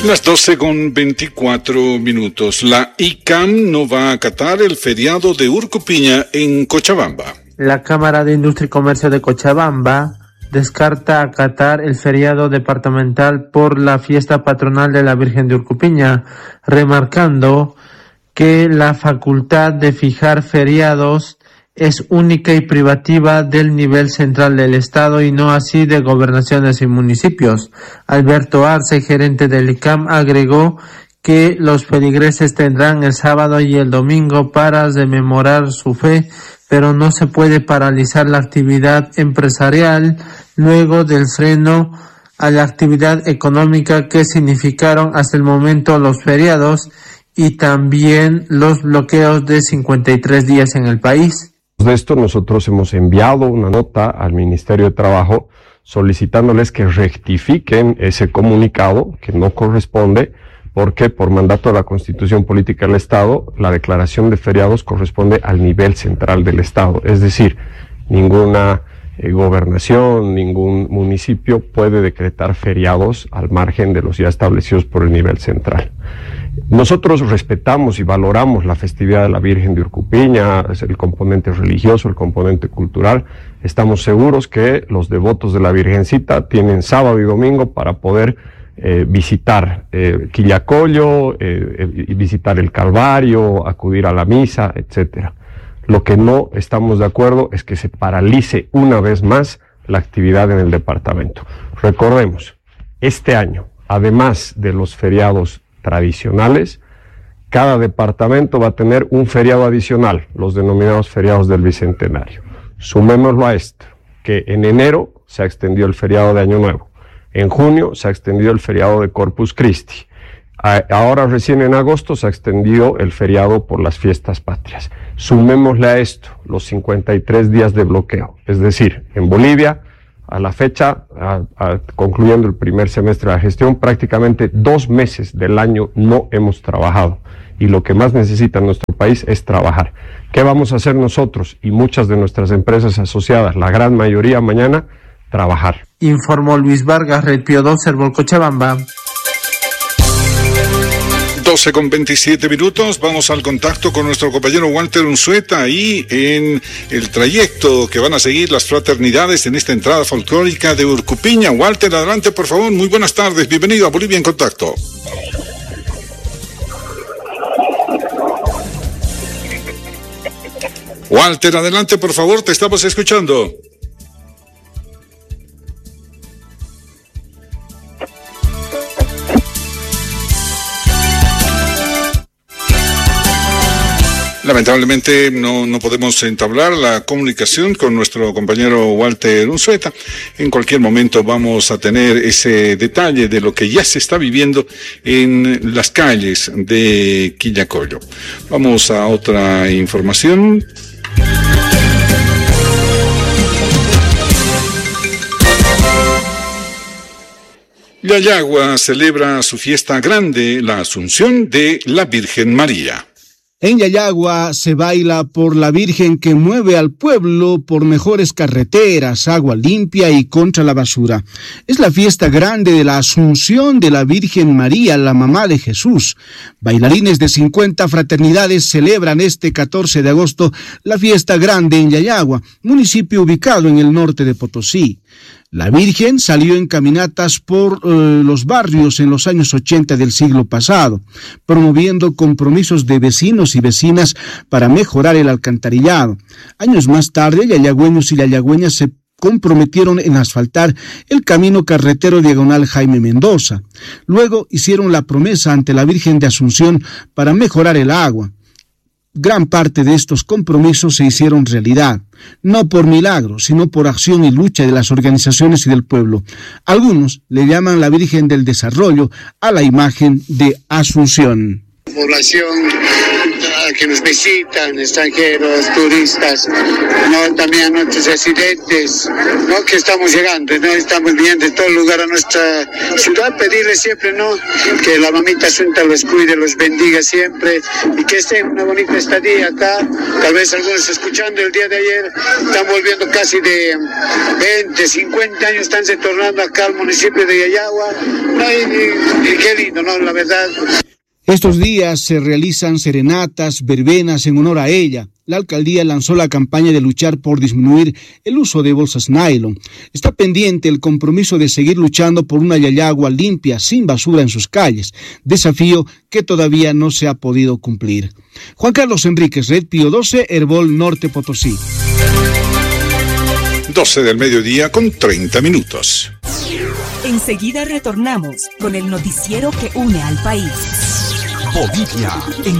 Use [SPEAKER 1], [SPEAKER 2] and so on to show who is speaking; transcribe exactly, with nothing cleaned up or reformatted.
[SPEAKER 1] Las doce con veinticuatro minutos. La I C A M no va a acatar el feriado de Urcupiña en Cochabamba.
[SPEAKER 2] La Cámara de Industria y Comercio de Cochabamba descarta acatar el feriado departamental por la fiesta patronal de la Virgen de Urcupiña, remarcando que la facultad de fijar feriados es única y privativa del nivel central del Estado y no así de gobernaciones y municipios. Alberto Arce, gerente del I C A M, agregó que los feligreses tendrán el sábado y el domingo para rememorar su fe, pero no se puede paralizar la actividad empresarial luego del freno a la actividad económica que significaron hasta el momento los feriados y también los bloqueos de cincuenta y tres días en el país.
[SPEAKER 3] De esto nosotros hemos enviado una nota al Ministerio de Trabajo solicitándoles que rectifiquen ese comunicado que no corresponde, porque por mandato de la Constitución Política del Estado, la declaración de feriados corresponde al nivel central del Estado. Es decir, ninguna eh, gobernación, ningún municipio puede decretar feriados al margen de los ya establecidos por el nivel central. Nosotros respetamos y valoramos la festividad de la Virgen de Urcupiña, el componente religioso, el componente cultural. Estamos seguros que los devotos de la Virgencita tienen sábado y domingo para poder eh, visitar eh, Quillacollo, eh, eh, visitar el Calvario, acudir a la misa, etcétera. Lo que no estamos de acuerdo es que se paralice una vez más la actividad en el departamento. Recordemos, este año, además de los feriados tradicionales, cada departamento va a tener un feriado adicional, los denominados feriados del Bicentenario. Sumémoslo a esto, que en enero se ha extendido el feriado de Año Nuevo, en junio se ha extendido el feriado de Corpus Christi, a, ahora recién en agosto se ha extendido el feriado por las fiestas patrias. Sumémosle a esto los cincuenta y tres días de bloqueo, es decir, en Bolivia, a la fecha, a, a, concluyendo el primer semestre de la gestión, prácticamente dos meses del año no hemos trabajado. Y lo que más necesita nuestro país es trabajar. ¿Qué vamos a hacer nosotros y muchas de nuestras empresas asociadas, la gran mayoría mañana? Trabajar.
[SPEAKER 2] Informó Luis Vargas, Red Pío doce, Cochabamba.
[SPEAKER 1] doce con veintisiete minutos, vamos al contacto con nuestro compañero Walter Unzueta, ahí en el trayecto que van a seguir las fraternidades en esta entrada folclórica de Urcupiña. Walter, adelante por favor, muy buenas tardes, bienvenido a Bolivia en Contacto. Walter, adelante por favor, te estamos escuchando. Lamentablemente no, no podemos entablar la comunicación con nuestro compañero Walter Unzueta. En cualquier momento vamos a tener ese detalle de lo que ya se está viviendo en las calles de Quillacollo. Vamos a otra información. Yayagua celebra su fiesta grande, la Asunción de la Virgen María.
[SPEAKER 4] En Yayagua se baila por la Virgen que mueve al pueblo por mejores carreteras, agua limpia y contra la basura. Es la fiesta grande de la Asunción de la Virgen María, la mamá de Jesús. Bailarines de cincuenta fraternidades celebran este catorce de agosto la fiesta grande en Yayagua, municipio ubicado en el norte de Potosí. La Virgen salió en caminatas por eh, los barrios en los años ochenta del siglo pasado, promoviendo compromisos de vecinos y vecinas para mejorar el alcantarillado. Años más tarde, yayagüeños y yayagüeñas se comprometieron en asfaltar el camino carretero diagonal Jaime Mendoza. Luego hicieron la promesa ante la Virgen de Asunción para mejorar el agua. Gran parte de estos compromisos se hicieron realidad, no por milagro, sino por acción y lucha de las organizaciones y del pueblo. Algunos le llaman la Virgen del Desarrollo a la imagen de Asunción.
[SPEAKER 5] La población a que nos visitan, extranjeros, turistas, ¿no? También a nuestros residentes, ¿no? Que estamos llegando, ¿no? Estamos viendo de todo lugar a nuestra ciudad, pedirles siempre, ¿no? Que la mamita Asunta los cuide, los bendiga siempre y que estén una bonita estadía acá. Tal vez algunos escuchando el día de ayer están volviendo casi de veinte, cincuenta años, están retornando acá al municipio de Yayagua. No, y, y, y qué lindo, ¿no? La verdad.
[SPEAKER 4] Estos días se realizan serenatas, verbenas en honor a ella. La alcaldía lanzó la campaña de luchar por disminuir el uso de bolsas nylon. Está pendiente el compromiso de seguir luchando por una Yayagua limpia, sin basura en sus calles, desafío que todavía no se ha podido cumplir. Juan Carlos Enríquez, Red Pío doce, Herbol, Norte Potosí.
[SPEAKER 1] doce del mediodía con treinta minutos.
[SPEAKER 6] Enseguida retornamos con el noticiero que une al país.
[SPEAKER 7] Bolivia en